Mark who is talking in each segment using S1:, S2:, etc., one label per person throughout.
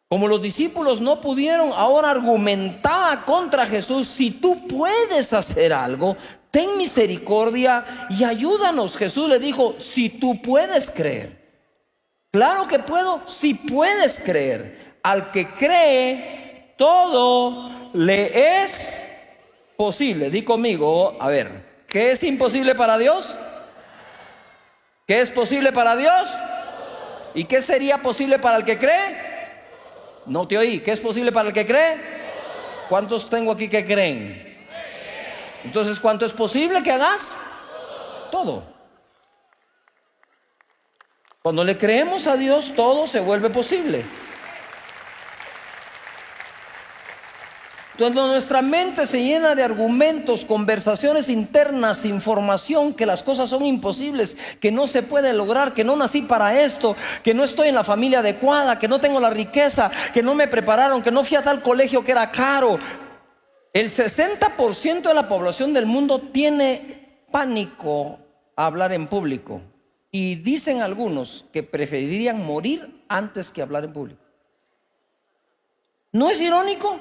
S1: Como los discípulos no pudieron, ahora argumentaba contra Jesús: si tú puedes hacer algo, ten misericordia y ayúdanos. Jesús le dijo: si tú puedes creer. Claro que puedo, si puedes creer. Al que cree, todo le es posible. Di conmigo, a ver, ¿qué es imposible para Dios? ¿Qué es posible para Dios? ¿Y qué sería posible para el que cree? No te oí. ¿Qué es posible para el que cree? ¿Cuántos tengo aquí que creen? Entonces, ¿cuánto es posible que hagas? Todo. Cuando le creemos a Dios, todo se vuelve posible. Cuando nuestra mente se llena de argumentos, conversaciones internas, información, que las cosas son imposibles, que no se puede lograr, que no nací para esto, que no estoy en la familia adecuada, que no tengo la riqueza, que no me prepararon, que no fui a tal colegio que era caro. El 60% de la población del mundo tiene pánico a hablar en público. Y dicen algunos que preferirían morir antes que hablar en público. ¿No es irónico?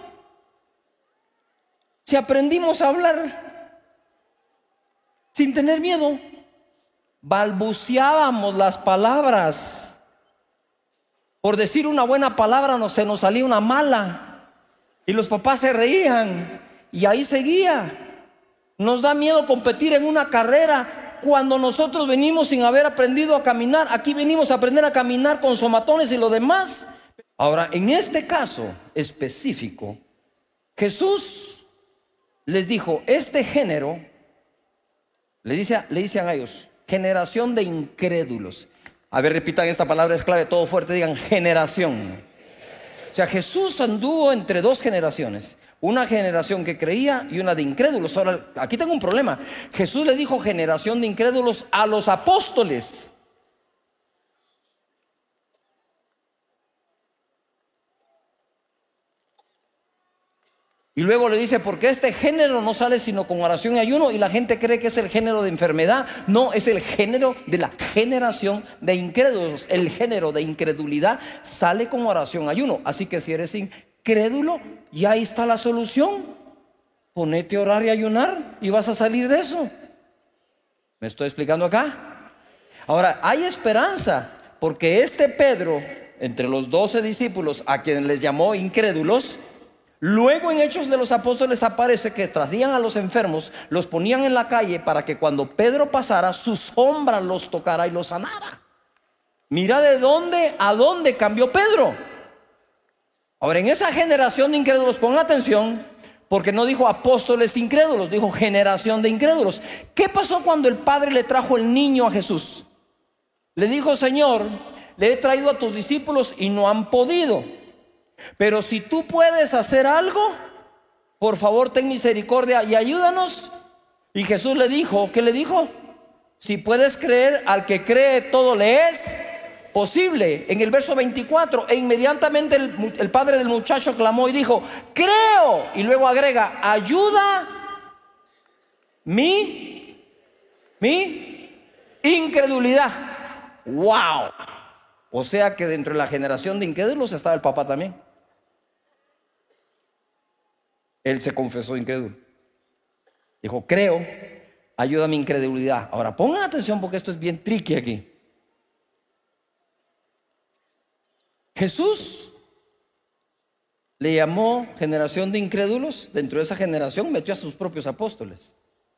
S1: Si aprendimos a hablar sin tener miedo, balbuceábamos las palabras. Por decir una buena palabra se nos salía una mala, y los papás se reían, y ahí seguía. Nos da miedo competir en una carrera cuando nosotros venimos sin haber aprendido a caminar. Aquí venimos a aprender a caminar con somatones y lo demás. Ahora, en este caso específico, Jesús les dijo: este género, le dicen a ellos, generación de incrédulos. A ver, repitan esta palabra, es clave, todo fuerte, digan generación. O sea, Jesús anduvo entre dos generaciones, una generación que creía y una de incrédulos. Ahora, aquí tengo un problema. Jesús le dijo generación de incrédulos a los apóstoles. Y luego le dice: porque este género no sale sino con oración y ayuno. Y la gente cree que es el género de enfermedad. No, es el género de la generación de incrédulos. El género de incredulidad sale con oración y ayuno. Así que si eres incrédulo, ya ahí está la solución. Ponete a orar y ayunar y vas a salir de eso. ¿Me estoy explicando acá? Ahora, hay esperanza, porque este Pedro, entre los 12 discípulos a quienes les llamó incrédulos, luego en Hechos de los Apóstoles aparece que traían a los enfermos, los ponían en la calle para que cuando Pedro pasara, su sombra los tocara y los sanara. Mira de dónde a dónde cambió Pedro. Ahora, en esa generación de incrédulos, pongan atención, porque no dijo apóstoles incrédulos, dijo generación de incrédulos. ¿Qué pasó cuando el padre le trajo el niño a Jesús? Le dijo: Señor, le he traído a tus discípulos y no han podido. Pero si tú puedes hacer algo, por favor ten misericordia y ayúdanos. Y Jesús le dijo, ¿qué le dijo? Si puedes creer, al que cree todo le es posible. En el verso 24, e inmediatamente el padre del muchacho clamó y dijo: creo. Y luego agrega: ayuda mi incredulidad. Wow. O sea que dentro de la generación de incrédulos estaba el papá también. Él se confesó incrédulo. Dijo: creo, ayuda a mi incredulidad. Ahora pongan atención, porque esto es bien tricky aquí. Jesús le llamó generación de incrédulos. Dentro de esa generación metió a sus propios apóstoles,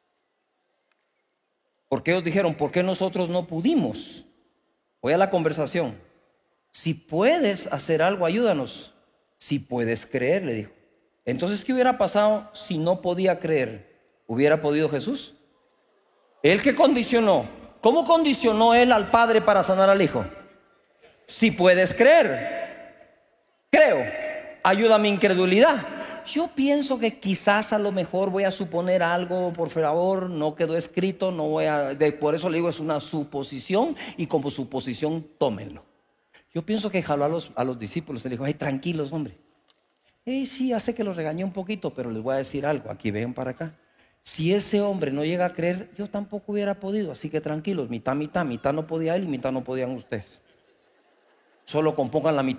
S1: porque ellos dijeron: ¿por qué nosotros no pudimos? Voy a la conversación. Si puedes hacer algo, ayúdanos. Si puedes creer, le dijo. Entonces, ¿qué hubiera pasado si no podía creer? ¿Hubiera podido Jesús? ¿Él qué condicionó? ¿Cómo condicionó él al padre para sanar al hijo? Si puedes creer, creo, ayuda a mi incredulidad. Yo pienso que quizás a lo mejor, voy a suponer algo, por favor, no quedó escrito, no voy a, por eso le digo, es una suposición, y como suposición tómenlo. Yo pienso que jaló a los discípulos y le dijo: ay, tranquilos, hombre. Sí, hace que los regañé un poquito, pero les voy a decir algo, aquí ven para acá. Si ese hombre no llega a creer, yo tampoco hubiera podido, así que tranquilos, mitad no podía él y mitad no podían ustedes. Solo compongan la mitad.